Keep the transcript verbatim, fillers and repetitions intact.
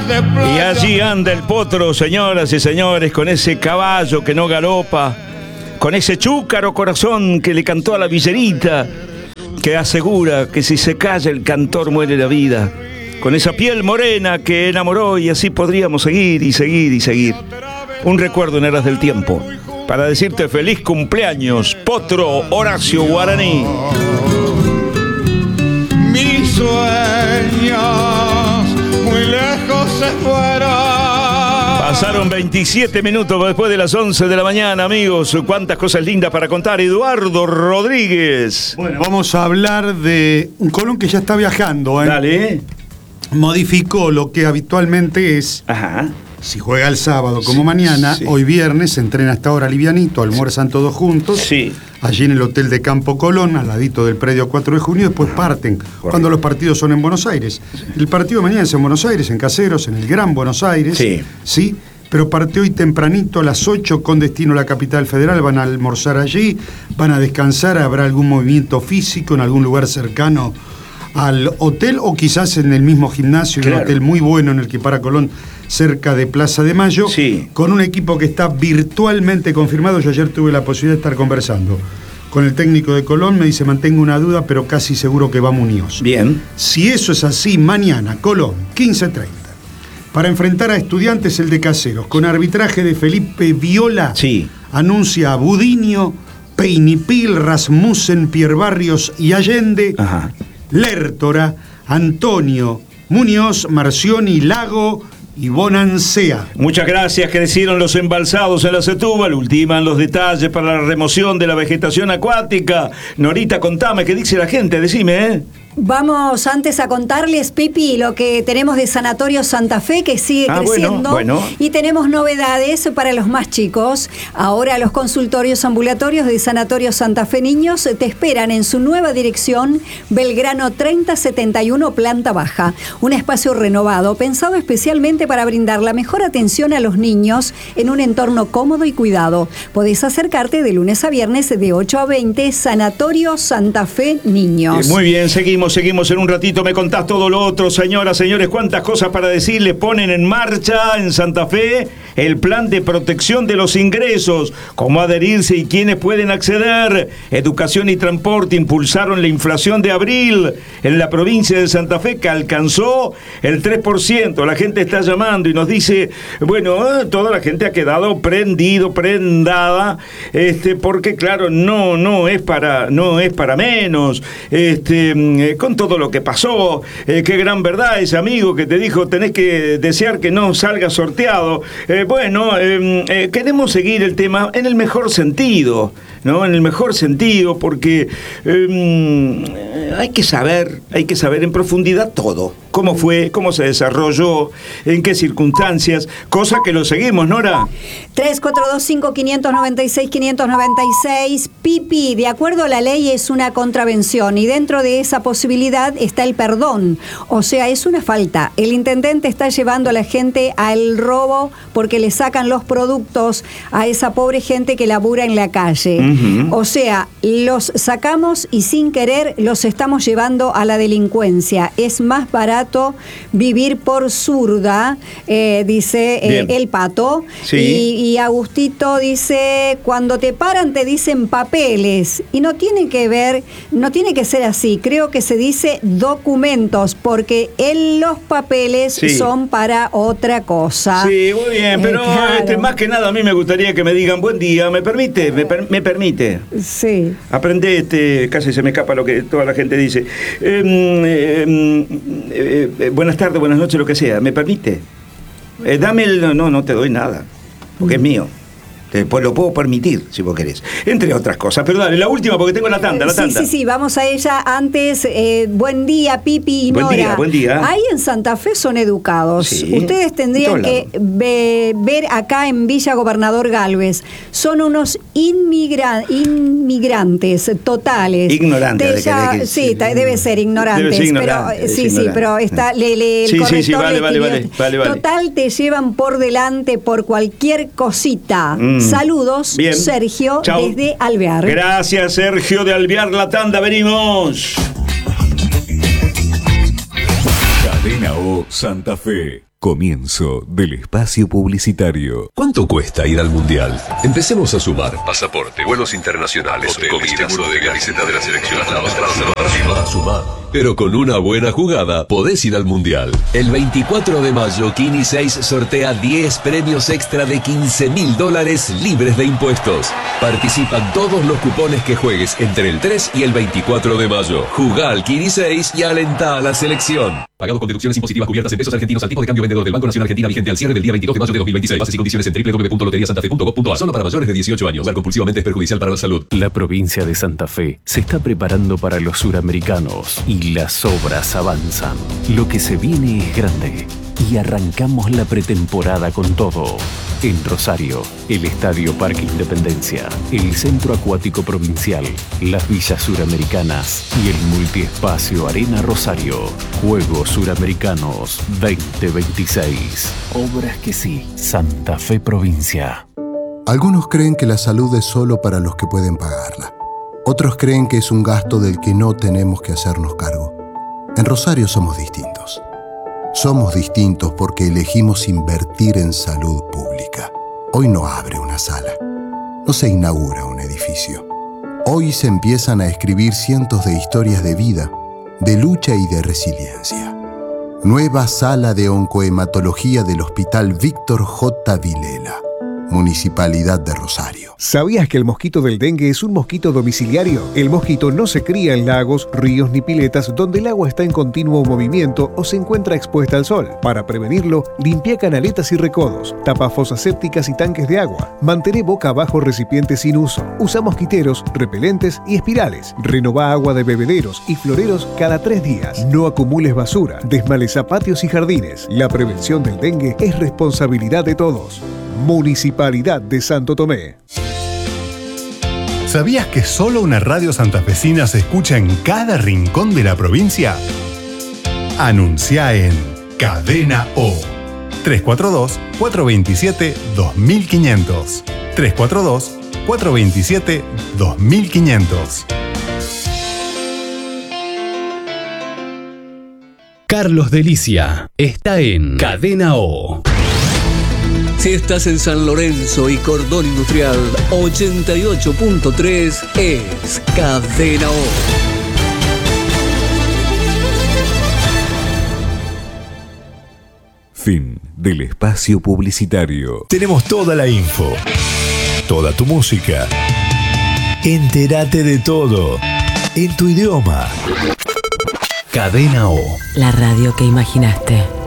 de playa. Y allí anda el potro, señoras y señores, con ese caballo que no galopa, con ese chúcaro corazón que le cantó a la villerita, que asegura que si se calla el cantor muere la vida, con esa piel morena que enamoró, y así podríamos seguir y seguir y seguir. Un recuerdo en Eras del Tiempo, para decirte feliz cumpleaños, Potro Horacio Guaraní. Mis sueños muy lejos se fueron. Pasaron veintisiete minutos después de las once de la mañana, amigos. Cuántas cosas lindas para contar. Eduardo Rodríguez. Bueno, vamos a hablar de un Colón que ya está viajando, ¿eh? Dale. Modificó lo que habitualmente es. Ajá. Si juega el sábado como Sí, mañana, sí. hoy viernes se entrena hasta ahora livianito, almuerzan todos juntos. Sí. Allí en el hotel de Campo Colón, al ladito del predio cuatro de junio, y después parten, cuando los partidos son en Buenos Aires. El partido de mañana es en Buenos Aires, en Caseros, en el Gran Buenos Aires. Sí. Sí, pero parte hoy tempranito a las ocho con destino a la capital federal, van a almorzar allí, van a descansar, habrá algún movimiento físico en algún lugar cercano al hotel o quizás en el mismo gimnasio, Claro. un hotel muy bueno en el que para Colón, cerca de Plaza de Mayo, Sí. con un equipo que está virtualmente confirmado. Yo ayer tuve la posibilidad de estar conversando con el técnico de Colón, me dice, mantengo una duda, pero casi seguro que va Muñoz. Bien. Si eso es así, mañana, Colón, quince treinta, para enfrentar a Estudiantes el de Caseros, con arbitraje de Felipe Viola, Sí. anuncia a Budiño, Peinipil, Rasmussen, Pierre Barrios y Allende, Ajá. Lertora, Antonio, Muñoz, Marcioni, Lago y Bonancea. Muchas gracias. Crecieron los embalsados en la Setúbal. Ultiman los detalles para la remoción de la vegetación acuática. Norita, contame, ¿qué dice la gente? Decime, ¿eh? Vamos antes a contarles, Pipi, lo que tenemos de Sanatorio Santa Fe, que sigue Ah, creciendo. bueno, bueno. Y tenemos novedades para los más chicos. Ahora los consultorios ambulatorios de Sanatorio Santa Fe Niños te esperan en su nueva dirección, Belgrano treinta setenta y uno, planta baja. Un espacio renovado, pensado especialmente para brindar la mejor atención a los niños en un entorno cómodo y cuidado. Podés acercarte de lunes a viernes de ocho a veinte, Sanatorio Santa Fe Niños. Eh, muy bien, seguimos. Seguimos en un ratito, me contás todo lo otro. Señoras, señores, cuántas cosas para decirles. Ponen en marcha en Santa Fe el plan de protección de los ingresos, cómo adherirse y quiénes pueden acceder. Educación y transporte impulsaron la inflación de abril en la provincia de Santa Fe, que alcanzó el tres por ciento. La gente está llamando y nos dice, bueno, eh, toda la gente ha quedado prendido, prendada, este, porque claro, no, no es para, no es para menos. Este, eh, con todo lo que pasó, eh, qué gran verdad ese amigo que te dijo tenés que desear que no salga sorteado. Eh, bueno, eh, eh, queremos seguir el tema en el mejor sentido, ¿no? En el mejor sentido, porque eh, hay que saber, hay que saber en profundidad todo. Cómo fue, cómo se desarrolló, en qué circunstancias, cosa que lo seguimos, Nora. tres cuatro dos cinco, cinco nueve seis, cinco nueve seis. Pipi, de acuerdo a la ley es una contravención y dentro de esa posibilidad está el perdón. O sea, es una falta. El intendente está llevando a la gente al robo porque le sacan los productos a esa pobre gente que labura en la calle. Uh-huh. O sea, los sacamos y sin querer los estamos llevando a la delincuencia. Es más barato vivir por zurda, eh, dice eh, el Pato. Sí. Y, y Agustito dice, cuando te paran te dicen papeles. Y no tiene que ver, no tiene que ser así. Creo que se dice documentos, porque en los papeles sí. son para otra cosa. Sí, muy bien, pero eh, claro. este, más que nada a mí me gustaría que me digan buen día, ¿me permite? ¿Me, per, me permite? Sí. Aprende, este, casi se me escapa lo que toda la gente dice. Eh, eh, eh, Eh, buenas tardes, buenas noches, lo que sea. ¿Me permite? Eh, dame el... No, no te doy nada, porque es mío. Pues lo puedo permitir, si vos querés. Entre otras cosas. Pero dale, la última, porque tengo la tanda, la tanda. Sí, sí, sí, vamos a ella. Antes, eh, buen día, Pipi y Nora. Buen día, buen día. Ahí en Santa Fe son educados. Sí, ustedes tendrían que ve, ver acá en Villa Gobernador Galvez. Son unos inmigra, inmigrantes totales. Ignorantes. Ya, de que, de que, sí, sí, debe ser ignorantes. Debe ser ignorante, pero, sí, sí, ignorante. Pero está, le, le, el sí, corrector sí, sí, vale, vale, vale, vale, vale. Total, te llevan por delante por cualquier cosita. Mm. Saludos, bien. Sergio, chau. Desde Alvear. Gracias, Sergio de Alvear, la tanda, venimos. Cadena O Santa Fe. Comienzo del espacio publicitario. ¿Cuánto cuesta ir al Mundial? Empecemos a sumar. Pasaporte, vuelos internacionales, hotel, comida, seguro de camiseta de la selección. Sumar, sumar. Pero con una buena jugada podés ir al Mundial. El veinticuatro de mayo, Kini seis sortea diez premios extra de quince mil dólares libres de impuestos. Participan todos los cupones que juegues entre el tres y el veinticuatro de mayo. Jugá al Kini seis y alentá a la selección. Pagado con deducciones impositivas cubiertas en pesos argentinos al tipo de cambio vendedor del Banco Nacional Argentina vigente al cierre del día veintidós de mayo de dos mil veintiséis. Bases y condiciones en doble u doble u doble u punto lotería santa fe punto gov punto a. Solo para mayores de dieciocho años. Jugar compulsivamente es perjudicial para la salud. La provincia de Santa Fe se está preparando para los suramericanos y las obras avanzan. Lo que se viene es grande y arrancamos la pretemporada con todo. En Rosario, el Estadio Parque Independencia, el Centro Acuático Provincial, las Villas Suramericanas y el Multiespacio Arena Rosario. Juegos Suramericanos veinte veintiséis. Obras que sí. Santa Fe Provincia. Algunos creen que la salud es solo para los que pueden pagarla. Otros creen que es un gasto del que no tenemos que hacernos cargo. En Rosario somos distintos. Somos distintos porque elegimos invertir en salud pública. Hoy no abre una sala. No se inaugura un edificio. Hoy se empiezan a escribir cientos de historias de vida, de lucha y de resiliencia. Nueva sala de oncohematología del Hospital Víctor J. Vilela. Municipalidad de Rosario. ¿Sabías que el mosquito del dengue es un mosquito domiciliario? El mosquito no se cría en lagos, ríos ni piletas donde el agua está en continuo movimiento o se encuentra expuesta al sol. Para prevenirlo, limpia canaletas y recodos, tapa fosas sépticas y tanques de agua, mantén boca abajo recipientes sin uso, usa mosquiteros, repelentes y espirales, renová agua de bebederos y floreros cada tres días. No acumules basura, desmaleza patios y jardines. La prevención del dengue es responsabilidad de todos. Municipalidad de Santo Tomé. ¿Sabías que solo una radio santafesina se escucha en cada rincón de la provincia? Anuncia en Cadena O. tres cuatro dos, cuatro dos siete, dos mil quinientos. tres cuatro dos, cuatro dos siete, dos mil quinientos. Carlos Delicia está en Cadena O. Si estás en San Lorenzo y Cordón Industrial, ochenta y ocho punto tres es Cadena O. Fin del espacio publicitario. Tenemos toda la info, toda tu música. Entérate de todo en tu idioma. Cadena O. La radio que imaginaste.